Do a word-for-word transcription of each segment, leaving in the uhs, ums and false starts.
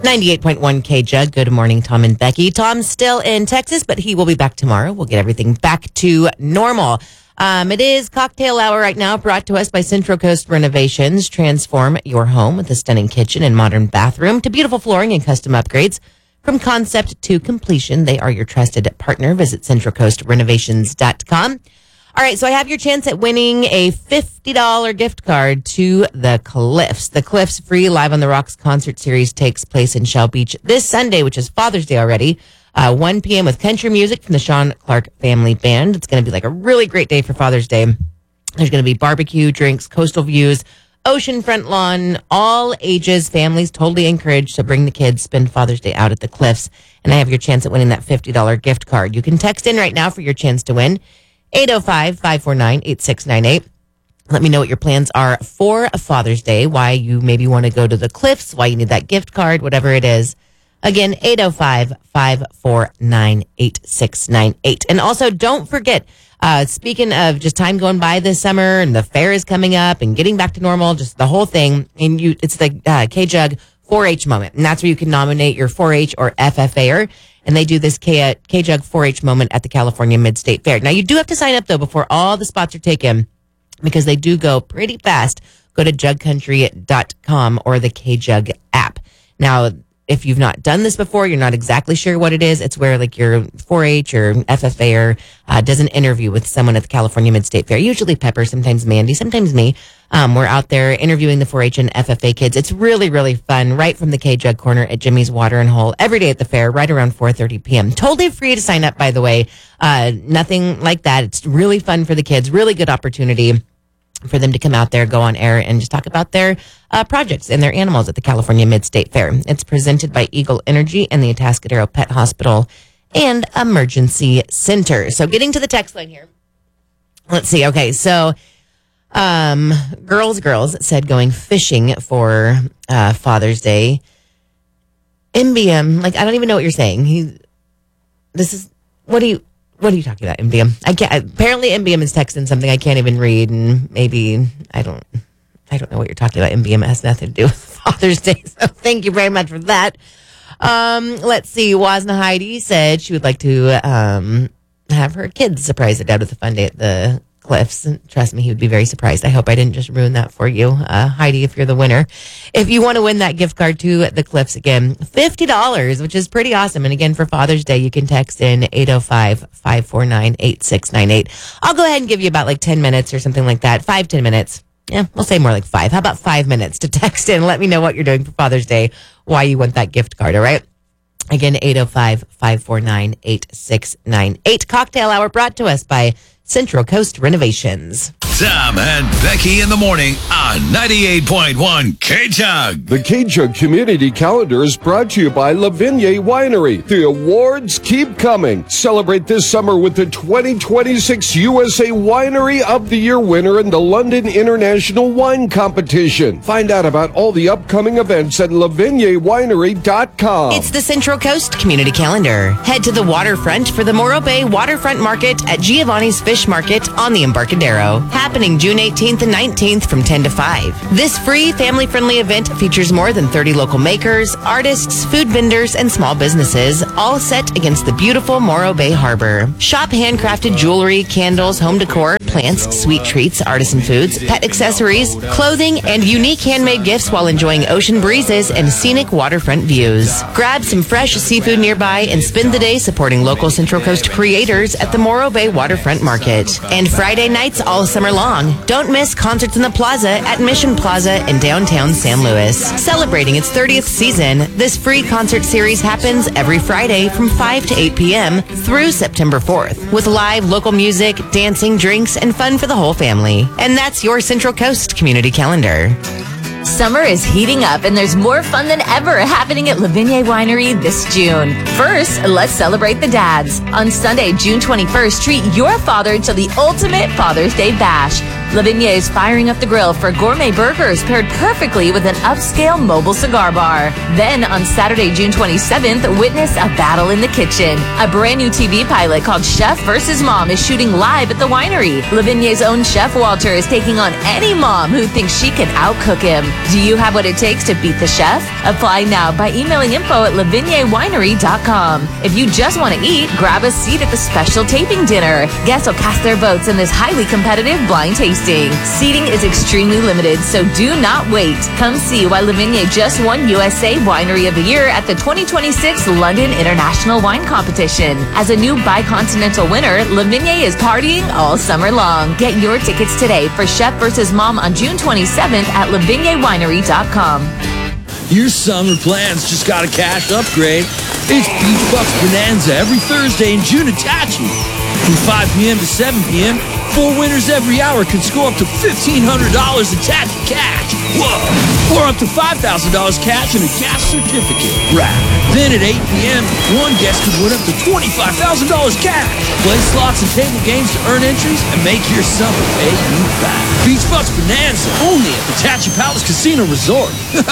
ninety-eight point one K-Jug. Good morning, Tom and Becky. Tom's still in Texas, but he will be back tomorrow. We'll get everything back to normal. Um, it is cocktail hour right now, brought to us by Central Coast Renovations. Transform your home with a stunning kitchen and modern bathroom to beautiful flooring and custom upgrades. From concept to completion, they are your trusted partner. Visit central coast renovations dot com. All right, so I have your chance at winning a fifty dollars gift card to the Cliffs. The Cliffs Free Live on the Rocks concert series takes place in Shell Beach this Sunday, which is Father's Day already, uh, one p.m. with country music from the Sean Clark Family Band. It's going to be like a really great day for Father's Day. There's going to be barbecue, drinks, coastal views, oceanfront lawn, all ages, families totally encouraged to bring the kids, spend Father's Day out at the Cliffs. And I have your chance at winning that fifty dollars gift card. You can text in right now for your chance to win. eight oh five, five four nine, eight six nine eight. Let me know what your plans are for Father's Day, why you maybe want to go to the Cliffs, why you need that gift card, whatever it is. Again, eight oh five, five four nine, eight six nine eight. And also, don't forget, uh, speaking of just time going by this summer and the fair is coming up and getting back to normal, just the whole thing, and you, it's the uh, K-Jug four H moment. And that's where you can nominate your four H or F F A-er. And they do this K- K-Jug four H moment at the California Mid-State Fair. Now, you do have to sign up, though, before all the spots are taken, because they do go pretty fast. Go to jug country dot com or the K-Jug app. Now, if you've not done this before, you're not exactly sure what it is, it's where like your four H or F F A-er uh, does an interview with someone at the California Mid-State Fair, usually Pepper, sometimes Mandy, sometimes me. Um, we're out there interviewing the four H and F F A kids. It's really, really fun, right from the K-Jug corner at Jimmy's Water and Hole every day at the fair, right around four thirty p.m. Totally free to sign up, by the way. Uh, nothing like that. It's really fun for the kids, really good opportunity for them to come out there, go on air, and just talk about their uh, projects and their animals at the California Mid-State Fair. It's presented by Eagle Energy and the Atascadero Pet Hospital and Emergency Center. So getting to the text line here. Let's see. Okay, so um, Girls Girls said going fishing for uh, Father's Day. M B M, like, I don't even know what you're saying. He, this is, what do you... What are you talking about, M B M? I can't. Apparently, M B M is texting something I can't even read, and maybe I don't. I don't know what you're talking about. M B M has nothing to do with Father's Day. So thank you very much for that. Um, let's see. Wasna Heidi said she would like to um, have her kids surprised at Dad with a fun day at the Cliffs. And trust me, he would be very surprised. I hope I didn't just ruin that for you, uh, Heidi. If you're the winner, if you want to win that gift card to the Cliffs, again, fifty dollars, which is pretty awesome. And again, for Father's Day, you can text in eight oh five, five four nine, eight six nine eight. I'll go ahead and give you about like ten minutes or something like that. Five, ten minutes. Yeah, we'll say more like five. How about five minutes to text in? Let me know what you're doing for Father's Day, why you want that gift card. All right. Again, eight oh five, five four nine, eight six nine eight. Cocktail Hour brought to us by Central Coast Renovations. Tom and Becky in the morning on ninety-eight point one K-Jug. The K-Jug Community Calendar is brought to you by La Vigne Winery. The awards keep coming. Celebrate this summer with the twenty twenty-six U S A Winery of the Year winner in the London International Wine Competition. Find out about all the upcoming events at la vigne winery dot com. It's the Central Coast Community Calendar. Head to the waterfront for the Morro Bay Waterfront Market at Giovanni's Fish Market on the Embarcadero. Happening June eighteenth and nineteenth from ten to five. This free, family-friendly event features more than thirty local makers, artists, food vendors, and small businesses, all set against the beautiful Morro Bay Harbor. Shop handcrafted jewelry, candles, home decor, plants, sweet treats, artisan foods, pet accessories, clothing, and unique handmade gifts while enjoying ocean breezes and scenic waterfront views. Grab some fresh seafood nearby and spend the day supporting local Central Coast creators at the Morro Bay Waterfront Market. And Friday nights all summer long. Don't miss Concerts in the Plaza at Mission Plaza in downtown San Luis. Celebrating its thirtieth season, this free concert series happens every Friday from five to eight p.m. through September fourth, with live local music, dancing, drinks, and fun for the whole family. And that's your Central Coast Community Calendar. Summer is heating up and there's more fun than ever happening at La Vigne Winery this June. First, let's celebrate the dads. On Sunday, June twenty-first, treat your father to the ultimate Father's Day bash. Lavinia is firing up the grill for gourmet burgers paired perfectly with an upscale mobile cigar bar. Then on Saturday, June twenty-seventh, witness a battle in the kitchen. A brand new T V pilot called Chef versus Mom is shooting live at the winery. Lavinia's own Chef Walter is taking on any mom who thinks she can outcook him. Do you have what it takes to beat the chef? Apply now by emailing info at lavinia winery dot com. If you just want to eat, grab a seat at the special taping dinner. Guests will cast their votes in this highly competitive blind tasting. Seating is extremely limited, so do not wait. Come see why Lavinia just won U S A Winery of the Year at the twenty twenty-six London International Wine Competition. As a new bicontinental winner, Lavinia is partying all summer long. Get your tickets today for Chef versus Mom on June twenty-seventh at lavinia winery dot com. Your summer plans just got a cash upgrade. It's Beach Bucks Bonanza every Thursday in June at Tachi. From five p.m. to seven p.m., four winners every hour can score up to fifteen hundred dollars in Tachi cash. Whoa! Or up to five thousand dollars cash and a cash certificate. Right. Then at eight p.m., one guest could win up to twenty-five thousand dollars cash. Play slots and table games to earn entries and make your summer pay you back. Beach Bucks Bonanza only at the Tachi Palace Casino Resort.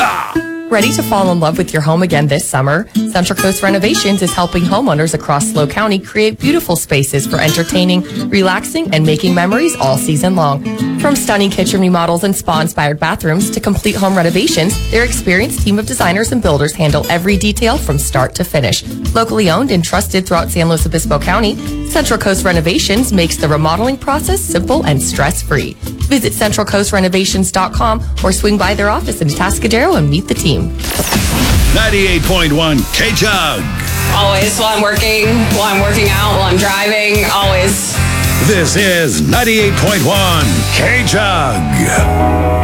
Ready to fall in love with your home again this summer? Central Coast Renovations is helping homeowners across SLO County create beautiful spaces for entertaining, relaxing, and making memories all season long. From stunning kitchen remodels and spa-inspired bathrooms to complete home renovations, their experienced team of designers and builders handle every detail from start to finish. Locally owned and trusted throughout San Luis Obispo County, Central Coast Renovations makes the remodeling process simple and stress-free. Visit central coast renovations dot com or swing by their office in Atascadero and meet the team. ninety-eight point one K-Tug. Always while I'm working, while I'm working out, while I'm driving, always. This is ninety-eight point one K-Tug.